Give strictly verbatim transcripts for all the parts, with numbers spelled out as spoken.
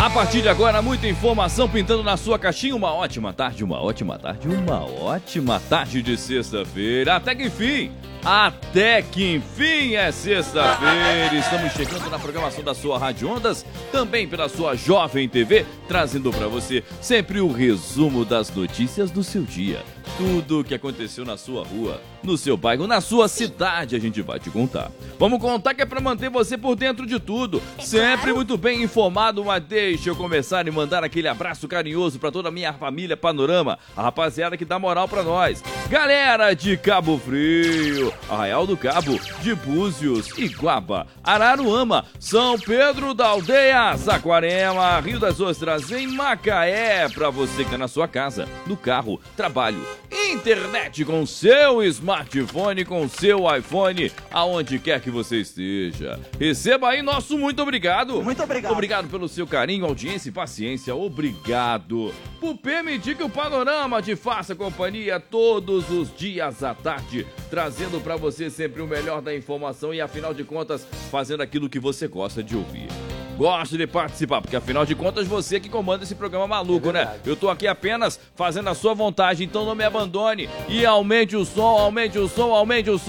A partir de agora, muita informação pintando na sua caixinha. Uma ótima tarde, uma ótima tarde, uma ótima tarde de sexta-feira. Até que enfim, até que enfim é sexta-feira. Estamos chegando na programação da sua Rádio Ondas, também pela sua Jovem T V, trazendo para você sempre o resumo das notícias do seu dia. Tudo o que aconteceu na sua rua, no seu bairro, na sua cidade, a gente vai te contar. Vamos contar que é para manter você por dentro de tudo, sempre muito bem informado. Mas deixa eu começar e mandar aquele abraço carinhoso para toda a minha família Panorama, a rapaziada que dá moral para nós. Galera de Cabo Frio, Arraial do Cabo, de Búzios, Iguaba, Araruama, São Pedro da Aldeia, Saquarema, Rio das Ostras, em Macaé, para você que tá na sua casa, no carro, trabalho, internet com seu smartphone, com seu iPhone, aonde quer que você esteja. Receba aí nosso muito obrigado. Muito obrigado. Obrigado pelo seu carinho, audiência e paciência. Obrigado por permitir que o Panorama te faça companhia todos os dias à tarde, trazendo pra você sempre o melhor da informação e, afinal de contas, fazendo aquilo que você gosta de ouvir. Gosto de participar, porque afinal de contas você que comanda esse programa maluco, é né? Eu tô aqui apenas fazendo a sua vontade, então não me abandone e aumente o som, aumente o som, aumente o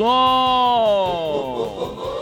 som!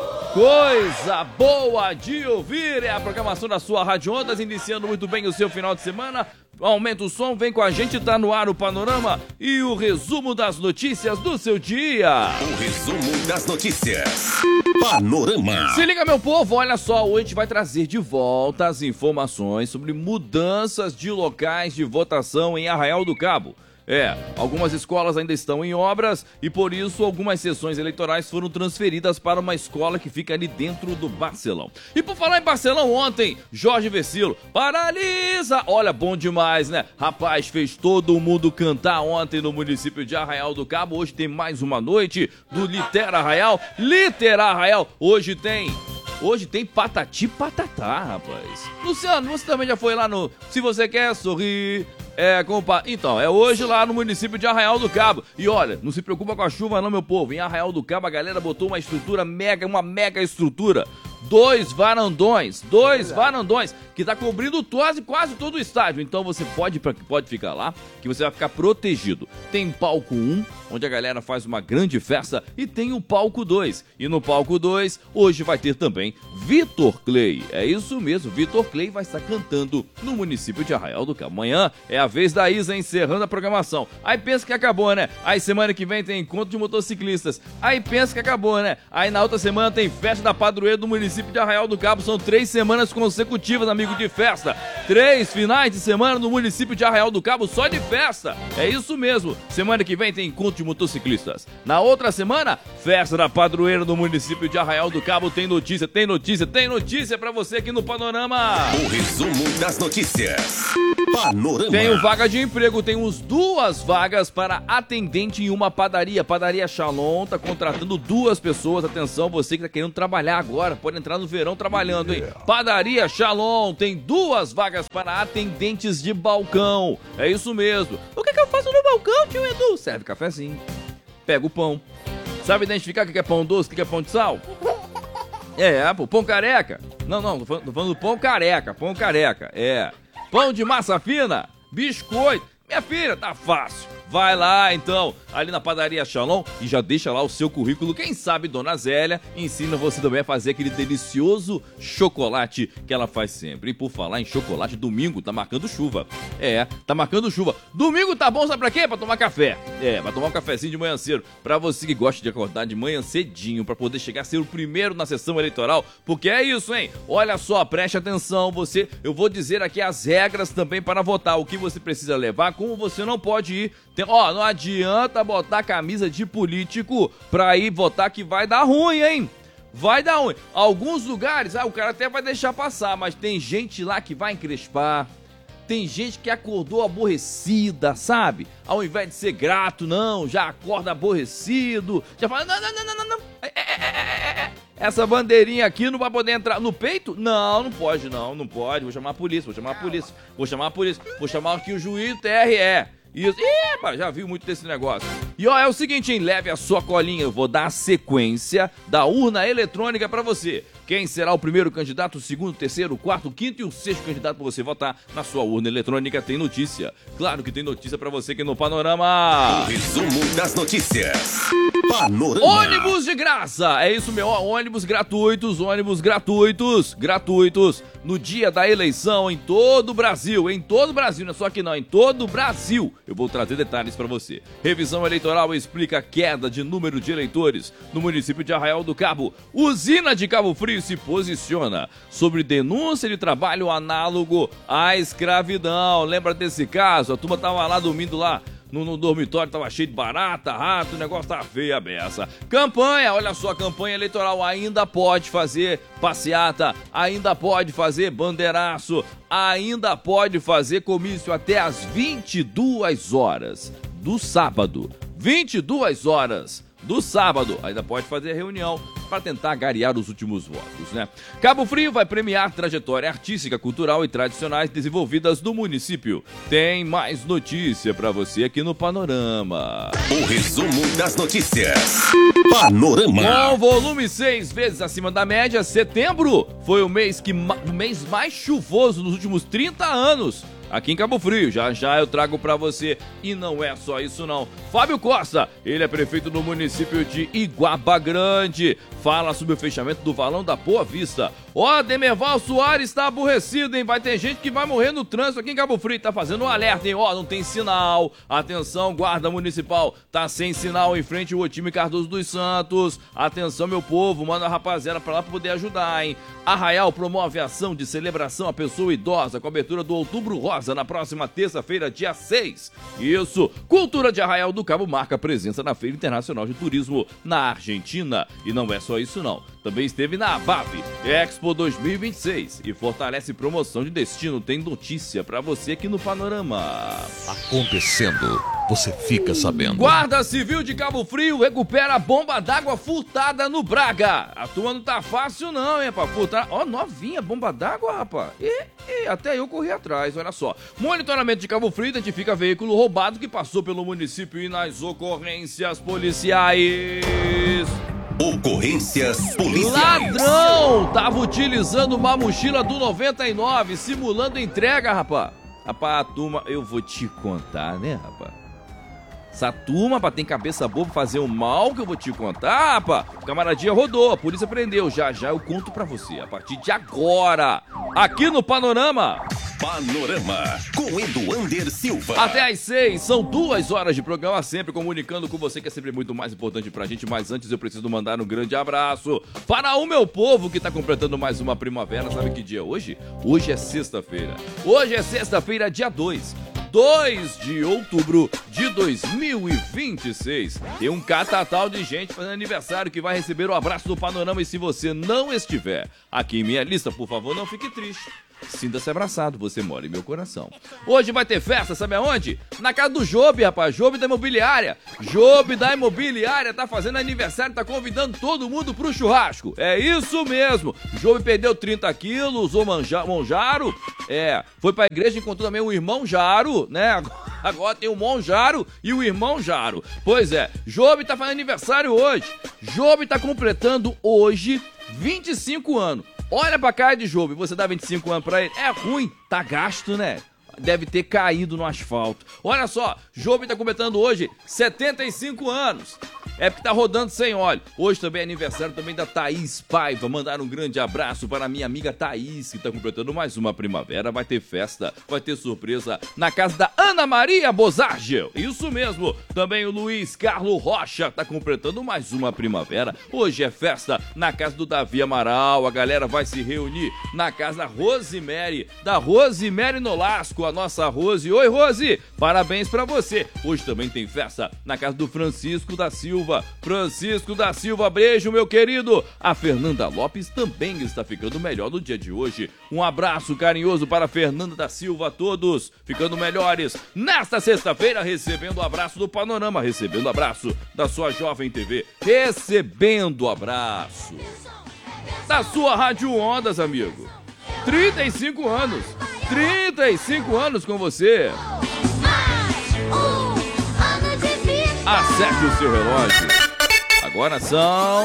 Coisa boa de ouvir, é a programação da sua Rádio Ondas, iniciando muito bem o seu final de semana. Aumenta o som, vem com a gente, tá no ar o Panorama e o resumo das notícias do seu dia. O resumo das notícias. Panorama. Se liga, meu povo, olha só, hoje a gente vai trazer de volta as informações sobre mudanças de locais de votação em Arraial do Cabo. É, algumas escolas ainda estão em obras e por isso algumas sessões eleitorais foram transferidas para uma escola que fica ali dentro do Barcelão. E por falar em Barcelão, ontem, Jorge Vecilo, paralisa! Olha, bom demais, né? Rapaz, fez todo mundo cantar ontem no município de Arraial do Cabo. Hoje tem mais uma noite do Litera Arraial. Litera Arraial, hoje tem... Hoje tem Patati Patatá, rapaz. Luciano, você também já foi lá no Se Você Quer Sorrir... É, compa... Então, é hoje lá no município de Arraial do Cabo. E olha, não se preocupa com a chuva não, meu povo. Em Arraial do Cabo a galera botou uma estrutura mega, uma mega estrutura. Dois varandões, dois é varandões, que tá cobrindo quase, quase todo o estádio. Então você pode, pode ficar lá, que você vai ficar protegido. Tem palco um, onde a galera faz uma grande festa, e tem o palco dois. E no palco dois, hoje vai ter também Vitor Clay. É isso mesmo, Vitor Clay vai estar cantando no município de Arraial do Cabo. Amanhã é a vez da Isa encerrando a programação. Aí pensa que acabou, né? Aí semana que vem tem encontro de motociclistas. Aí pensa que acabou, né? Aí na outra semana tem festa da padroeira do município de Arraial do Cabo. São três semanas consecutivas, amigo, de festa. Três finais de semana no município de Arraial do Cabo só de festa. É isso mesmo. Semana que vem tem encontro de motociclistas. Na outra semana, festa da padroeira do município de Arraial do Cabo. Tem notícia, tem notícia, tem notícia pra você aqui no Panorama. O resumo das notícias. Panorama. Tenho vaga de emprego, temos duas vagas para atendente em uma padaria. Padaria Shalom tá contratando duas pessoas. Atenção, você que tá querendo trabalhar agora, pode entrar no verão trabalhando, hein? Padaria Shalom tem duas vagas para atendentes de balcão. É isso mesmo. O que que eu faço no balcão, tio Edu? Serve cafezinho, pega o pão. Sabe identificar o que é pão doce, o que é pão de sal? É, pô, pão careca. Não, não, tô falando, tô falando do pão careca, pão careca, é. Pão de massa fina, biscoito. Minha filha, tá fácil. Vai lá, então, ali na padaria Shalom e já deixa lá o seu currículo. Quem sabe Dona Zélia ensina você também a fazer aquele delicioso chocolate que ela faz sempre. E por falar em chocolate, domingo tá marcando chuva. É, tá marcando chuva. Domingo tá bom, sabe pra quê? Pra tomar café. É, pra tomar um cafezinho de manhã cedo. Pra você que gosta de acordar de manhã cedinho, pra poder chegar a ser o primeiro na sessão eleitoral. Porque é isso, hein? Olha só, preste atenção, você... Eu vou dizer aqui as regras também para votar. O que você precisa levar, como você não pode ir... Tem, ó, não adianta botar camisa de político pra ir votar que vai dar ruim, hein? Vai dar ruim. Alguns lugares, ah, o cara até vai deixar passar, mas tem gente lá que vai encrespar. Tem gente que acordou aborrecida, sabe? Ao invés de ser grato, não, já acorda aborrecido. Já fala, não, não, não, não, não, não. É, é, é, é. Essa bandeirinha aqui não vai poder entrar no peito? Não, não pode, não, não pode. Vou chamar a polícia, vou chamar a polícia, vou chamar a polícia, vou chamar aqui o juiz do T R E. Isso. Epa, já viu muito desse negócio. E ó, é o seguinte, hein? Leve a sua colinha. Eu vou dar a sequência da urna eletrônica pra você. Quem será o primeiro candidato, o segundo, o terceiro, o quarto, o quinto e o sexto candidato pra você votar na sua urna eletrônica? Tem notícia. Claro que tem notícia pra você aqui no Panorama. O resumo das notícias. Panorama. Ônibus de graça. É isso, meu. Ônibus gratuitos, ônibus gratuitos, gratuitos. No dia da eleição em todo o Brasil. Em todo o Brasil, não é só aqui não. Em todo o Brasil. Eu vou trazer detalhes pra você. Revisão eleitoral explica a queda de número de eleitores no município de Arraial do Cabo. Usina de Cabo Frio se posiciona sobre denúncia de trabalho análogo à escravidão. Lembra desse caso? A turma tava lá dormindo lá no, no dormitório, tava cheio de barata, rato, o negócio tava feio a beça. Campanha, olha só, a campanha eleitoral ainda pode fazer passeata, ainda pode fazer bandeiraço, ainda pode fazer comício até às vinte e duas horas do sábado. vinte e duas horas do sábado, ainda pode fazer reunião para tentar garear os últimos votos, né? Cabo Frio vai premiar trajetória artística, cultural e tradicionais desenvolvidas do município. Tem mais notícia para você aqui no Panorama. O resumo das notícias. Panorama. Com volume seis vezes acima da média, setembro foi o mês, que, o mês mais chuvoso nos últimos trinta anos. Aqui em Cabo Frio, já já eu trago pra você. E não é só isso não. Fábio Costa, ele é prefeito do município de Iguaba Grande. Fala sobre o fechamento do Valão da Boa Vista. Ó, oh, Demerval Soares tá aborrecido, hein? Vai ter gente que vai morrer no trânsito aqui em Cabo Frio. Tá fazendo um alerta, hein? Ó, oh, não tem sinal. Atenção, guarda municipal. Tá sem sinal em frente ao Otime Cardoso dos Santos. Atenção, meu povo. Manda a rapaziada pra lá pra poder ajudar, hein? Arraial promove ação de celebração à pessoa idosa com a abertura do Outubro Rosa na próxima terça-feira, dia seis. Isso. Cultura de Arraial do Cabo marca presença na Feira Internacional de Turismo na Argentina. E não é só isso, não. Também esteve na ABAV Expo dois mil e vinte e seis e fortalece promoção de destino. Tem notícia pra você aqui no Panorama. Acontecendo, você fica sabendo. Guarda Civil de Cabo Frio recupera bomba d'água furtada no Braga. A tua não tá fácil não, hein, pra furtar. Ó, novinha bomba d'água, rapaz. E, e até eu corri atrás, olha só. Monitoramento de Cabo Frio identifica veículo roubado que passou pelo município e nas ocorrências policiais. Ocorrências policiais. Ladrão tava utilizando uma mochila do noventa e nove, simulando entrega, rapaz. Rapaz, a turma, eu vou te contar, né, rapaz? Essa turma, rapaz, tem cabeça boa pra fazer o mal que eu vou te contar, rapaz. O camaradinha rodou, a polícia prendeu. Já, já eu conto pra você, a partir de agora. Aqui no Panorama. Panorama, com Eduander Silva. Até às seis, são duas horas de programa, sempre comunicando com você, que é sempre muito mais importante pra gente. Mas antes eu preciso mandar um grande abraço para o meu povo que tá completando mais uma primavera. Sabe que dia é hoje? Hoje é sexta-feira. Hoje é sexta-feira, dia dois. dois de outubro de dois mil e vinte e seis. Tem um catatal de gente fazendo aniversário que vai receber o abraço do Panorama. E se você não estiver aqui em minha lista, por favor, não fique triste. Sinta-se abraçado, você mora em meu coração. Hoje vai ter festa, sabe aonde? Na casa do Jobe, rapaz, Jobe da Imobiliária. Jobe da Imobiliária tá fazendo aniversário, tá convidando todo mundo pro churrasco. É isso mesmo. Jobe perdeu trinta quilos, usou manja, Monjaro. É, foi pra igreja e encontrou também o irmão Jaro, né? Agora tem o Monjaro e o irmão Jaro. Pois é, Jobe tá fazendo aniversário hoje. Jobe tá completando hoje vinte e cinco anos. Olha pra cara de Jobe, você dá vinte e cinco anos pra ele, é ruim, tá gasto, né? Deve ter caído no asfalto. Olha só, Jobe tá completando hoje setenta e cinco anos. É porque tá rodando sem óleo. Hoje também é aniversário também da Thaís Paiva. Mandar um grande abraço para a minha amiga Thaís, que tá completando mais uma primavera. Vai ter festa, vai ter surpresa na casa da Ana Maria Bozargel. Isso mesmo. Também o Luiz Carlos Rocha tá completando mais uma primavera. Hoje é festa na casa do Davi Amaral. A galera vai se reunir na casa da Rosemary, da Rosemary Nolasco, a nossa Rose. Oi, Rose! Parabéns pra você. Hoje também tem festa na casa do Francisco da Silva. Francisco da Silva, beijo, meu querido. A Fernanda Lopes também está ficando melhor no dia de hoje. Um abraço carinhoso para a Fernanda da Silva, a todos ficando melhores nesta sexta-feira, recebendo o abraço do Panorama, recebendo o abraço da sua Jovem T V, recebendo o abraço da sua Rádio Ondas, amigo. trinta e cinco anos, trinta e cinco anos com você. Mais um Acerte o seu relógio. Agora são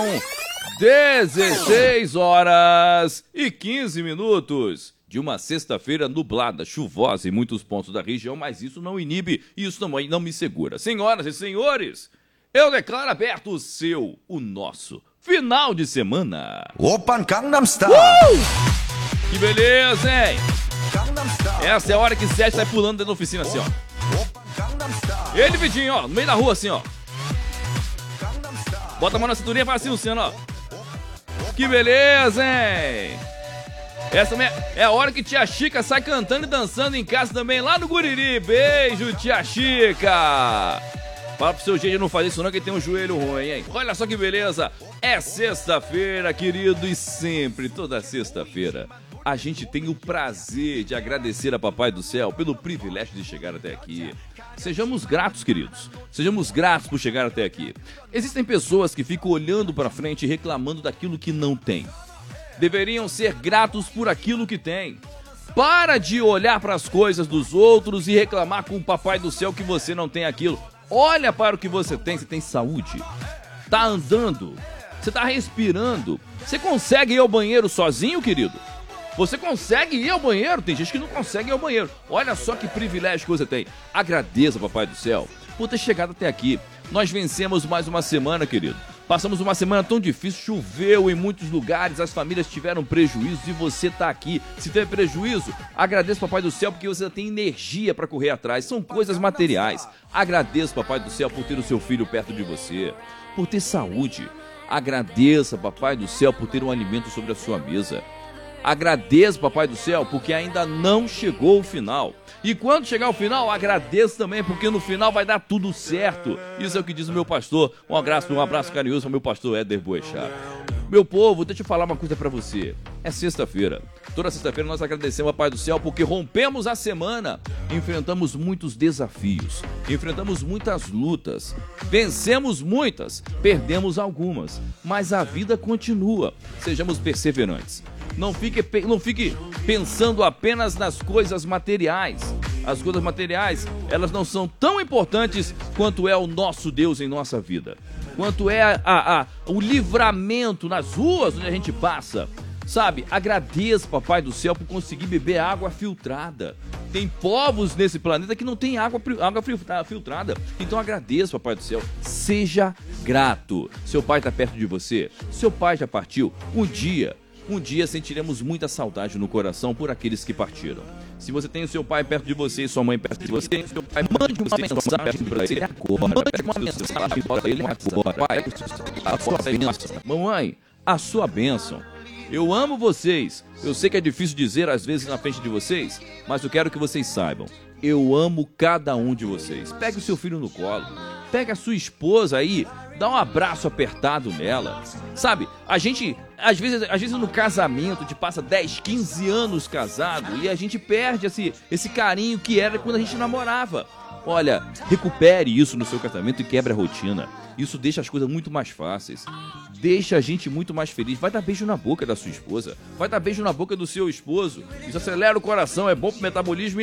dezesseis horas e quinze minutos de uma sexta-feira nublada, chuvosa em muitos pontos da região, mas isso não inibe e isso também não me segura. Senhoras e senhores, eu declaro aberto o seu, o nosso, final de semana. Open Gangnam Style. Uh! Que beleza, hein? Gangnam Style. Essa é a hora que Sete sai pulando dentro da oficina assim, ó. Open Gangnam Style. Ele, Vidinho, ó, no meio da rua assim, ó. Gangnam Style. Bota a mão na cinturinha e faz assim, Luciano, ó. Que beleza, hein? Essa é a hora que Tia Chica sai cantando e dançando em casa também, lá no Guriri. Beijo, Tia Chica. Fala pro seu jeito não fazer isso não, que tem um joelho ruim, hein? Olha só que beleza. É sexta-feira, querido, e sempre, toda sexta-feira, a gente tem o prazer de agradecer a Papai do Céu pelo privilégio de chegar até aqui. Sejamos gratos, queridos. Sejamos gratos por chegar até aqui. Existem pessoas que ficam olhando pra frente e reclamando daquilo que não tem. Deveriam ser gratos por aquilo que têm. Para de olhar para as coisas dos outros e reclamar com o Papai do Céu que você não tem aquilo. Olha para o que você tem. Você tem saúde, tá andando, você tá respirando. Você consegue ir ao banheiro sozinho, querido? Você consegue ir ao banheiro? Tem gente que não consegue ir ao banheiro. Olha só que privilégio que você tem. Agradeça, Papai do Céu, por ter chegado até aqui. Nós vencemos mais uma semana, querido. Passamos uma semana tão difícil, choveu em muitos lugares, as famílias tiveram prejuízo e você tá aqui. Se teve prejuízo, agradeço, Papai do Céu, porque você tem energia para correr atrás. São coisas materiais. Agradeço, Papai do Céu, por ter o seu filho perto de você, por ter saúde. Agradeça, Papai do Céu, por ter um alimento sobre a sua mesa. Agradeço, Papai do Céu, porque ainda não chegou o final. E quando chegar o final, agradeço também, porque no final vai dar tudo certo. Isso é o que diz o meu pastor. Um abraço, um abraço carinhoso ao meu pastor Éder Boechat. Meu povo, deixa eu falar uma coisa pra você. É sexta-feira. Toda sexta-feira nós agradecemos ao Pai do Céu porque rompemos a semana. Enfrentamos muitos desafios. Enfrentamos muitas lutas. Vencemos muitas. Perdemos algumas. Mas a vida continua. Sejamos perseverantes. Não fique, não fique pensando apenas nas coisas materiais. As coisas materiais, elas não são tão importantes quanto é o nosso Deus em nossa vida. Quanto é a, a, a, o livramento nas ruas onde a gente passa. Sabe, agradeça, Papai do Céu, por conseguir beber água filtrada. Tem povos nesse planeta que não tem água, água filtrada. Então agradeça, Papai do Céu. Seja grato. Seu pai está perto de você. Seu pai já partiu. Um dia... Um dia sentiremos muita saudade no coração por aqueles que partiram. Se você tem o seu pai perto de você e sua mãe perto de você, seu pai, mande uma mensagem para ele agora. Mande uma mensagem para ele agora. Pai, a sua bênção. Mamãe, a sua bênção. Eu amo vocês. Eu sei que é difícil dizer às vezes na frente de vocês, mas eu quero que vocês saibam. Eu amo cada um de vocês. Pegue o seu filho no colo. Pegue a sua esposa aí. Dá um abraço apertado nela. Sabe, a gente, às vezes, às vezes no casamento, a gente passa dez, quinze anos casado e a gente perde esse, esse carinho que era quando a gente namorava. Olha, recupere isso no seu casamento e quebre a rotina. Isso deixa as coisas muito mais fáceis. Deixa a gente muito mais feliz. Vai dar beijo na boca da sua esposa. Vai dar beijo na boca do seu esposo. Isso acelera o coração, é bom pro metabolismo.